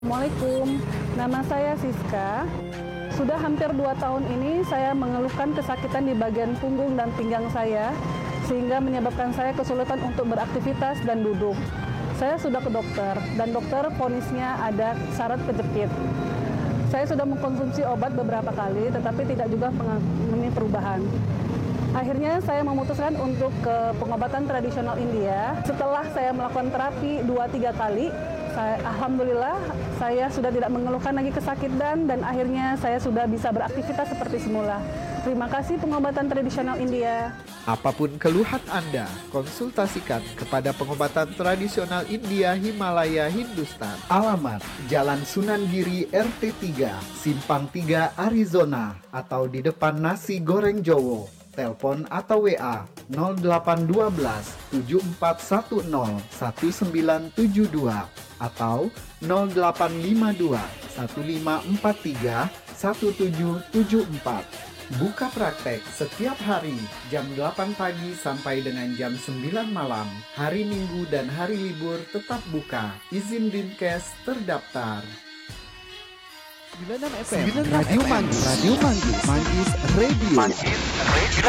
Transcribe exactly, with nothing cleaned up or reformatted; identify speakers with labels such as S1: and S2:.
S1: Assalamualaikum, nama saya Siska. Sudah hampir dua tahun ini saya mengeluhkan kesakitan di bagian punggung dan pinggang saya, sehingga menyebabkan saya kesulitan untuk beraktivitas dan duduk. Saya sudah ke dokter, dan dokter vonisnya ada syarat kejepit. Saya sudah mengkonsumsi obat beberapa kali, tetapi tidak juga mengalami perubahan. Akhirnya saya memutuskan untuk ke pengobatan tradisional India. Setelah saya melakukan terapi dua tiga kali, saya, alhamdulillah saya sudah tidak mengeluhkan lagi kesakitan dan akhirnya saya sudah bisa beraktivitas seperti semula. Terima kasih pengobatan tradisional India.
S2: Apapun keluhan Anda, konsultasikan kepada pengobatan tradisional India Himalaya Hindustan. Alamat Jalan Sunan Giri R T tiga, Simpang tiga, Arizona, atau di depan Nasi Goreng Jowo. Telepon atau W A nol delapan satu dua tujuh empat satu nol satu sembilan tujuh dua atau nol delapan lima dua satu lima empat tiga satu tujuh tujuh empat. Buka praktek setiap hari jam delapan pagi sampai dengan jam sembilan malam. Hari Minggu dan hari libur tetap buka. Izin Dinkes terdaftar.
S3: sembilan puluh enam F M Radio Manggis, Radio Manggis, Manggis Radio. Manggis Radio.